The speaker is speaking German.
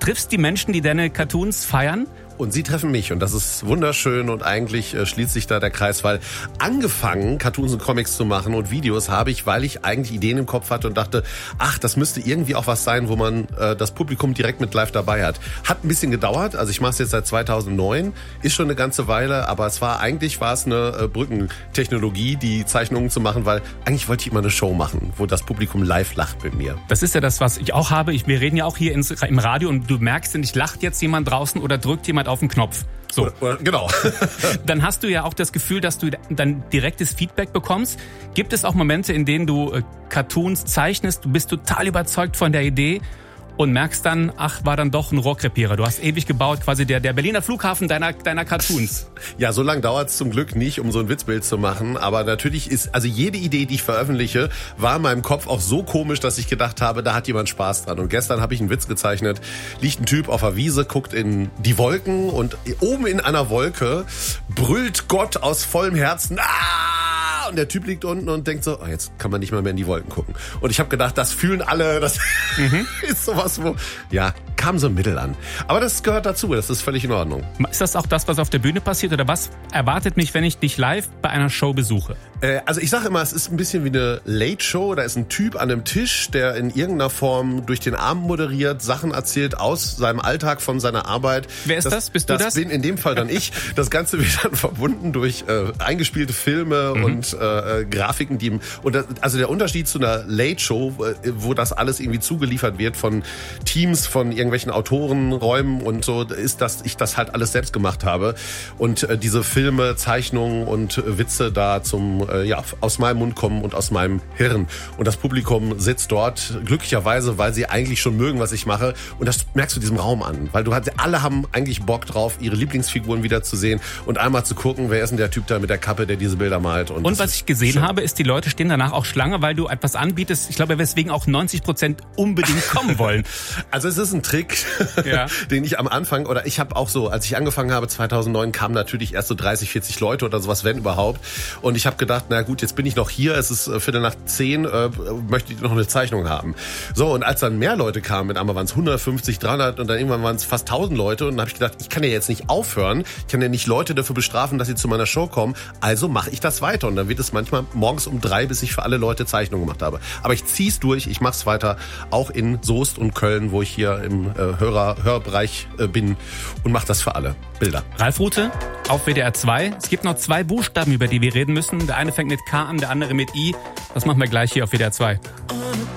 triffst die Menschen, die deine Cartoons feiern. Und sie treffen mich und das ist wunderschön und eigentlich schließt sich da der Kreis, weil angefangen, Cartoons und Comics zu machen und Videos habe ich, weil ich eigentlich Ideen im Kopf hatte und dachte, ach, das müsste irgendwie auch was sein, wo man das Publikum direkt mit live dabei hat. Hat ein bisschen gedauert, also ich mache es jetzt seit 2009, ist schon eine ganze Weile, aber eigentlich war es eine Brückentechnologie, die Zeichnungen zu machen, weil eigentlich wollte ich immer eine Show machen, wo das Publikum live lacht mit mir. Das ist ja das, was ich auch habe. Wir reden ja auch hier im Radio und du merkst, nicht lacht jetzt jemand draußen oder drückt jemand auf den Knopf. So. Genau. Dann hast du ja auch das Gefühl, dass du dann direktes Feedback bekommst. Gibt es auch Momente, in denen du Cartoons zeichnest, du bist total überzeugt von der Idee und merkst dann, ach, war dann doch ein Rohrkrepierer. Du hast ewig gebaut, quasi der Berliner Flughafen deiner Cartoons. Ja, so lange dauert es zum Glück nicht, um so ein Witzbild zu machen. Aber natürlich ist, also jede Idee, die ich veröffentliche, war in meinem Kopf auch so komisch, dass ich gedacht habe, da hat jemand Spaß dran. Und gestern habe ich einen Witz gezeichnet. Liegt ein Typ auf der Wiese, guckt in die Wolken und oben in einer Wolke brüllt Gott aus vollem Herzen, und der Typ liegt unten und denkt so, oh, jetzt kann man nicht mal mehr in die Wolken gucken. Und ich habe gedacht, das fühlen alle, das ist sowas, wo, ja, kam so ein Mittel an. Aber das gehört dazu, das ist völlig in Ordnung. Ist das auch das, was auf der Bühne passiert oder was erwartet mich, wenn ich dich live bei einer Show besuche? Also ich sage immer, es ist ein bisschen wie eine Late-Show. Da ist ein Typ an einem Tisch, der in irgendeiner Form durch den Abend moderiert, Sachen erzählt aus seinem Alltag, von seiner Arbeit. Wer ist das? Bist du das? Das bin in dem Fall dann ich. Das Ganze wird dann verbunden durch eingespielte Filme und Grafiken, die also der Unterschied zu einer Late-Show, wo das alles irgendwie zugeliefert wird von Teams, von irgendwelchen Autorenräumen und so, ist, dass ich das halt alles selbst gemacht habe und diese Filme, Zeichnungen und Witze da aus meinem Mund kommen und aus meinem Hirn. Und das Publikum sitzt dort glücklicherweise, weil sie eigentlich schon mögen, was ich mache. Und das merkst du diesem Raum an, weil alle haben eigentlich Bock drauf, ihre Lieblingsfiguren wieder zu sehen und einmal zu gucken, wer ist denn der Typ da mit der Kappe, der diese Bilder malt. Und was ich gesehen habe, ist, die Leute stehen danach auch Schlange, weil du etwas anbietest. Ich glaube, weswegen auch 90% unbedingt kommen wollen. Also es ist ein Trick, den ich am Anfang, oder ich habe auch so, als ich angefangen habe 2009, kamen natürlich erst so 30, 40 Leute oder sowas, wenn überhaupt. Und ich habe gedacht, na gut, jetzt bin ich noch hier, es ist 9:45, möchte ich noch eine Zeichnung haben. So, und als dann mehr Leute kamen, mit einmal waren es 150, 300 und dann irgendwann waren es fast 1000 Leute und dann habe ich gedacht, ich kann ja jetzt nicht aufhören, ich kann ja nicht Leute dafür bestrafen, dass sie zu meiner Show kommen, also mache ich das weiter. Und dann wird es manchmal morgens um 3, bis ich für alle Leute Zeichnungen gemacht habe. Aber ich zieh's durch, ich mach's weiter, auch in Soest und Köln, wo ich hier im Hörbereich bin und mach das für alle. Bilder. Ralf Rute auf WDR 2. Es gibt noch 2 Buchstaben, über die wir reden müssen. Der eine fängt mit K an, der andere mit I. Das machen wir gleich hier auf WDR 2.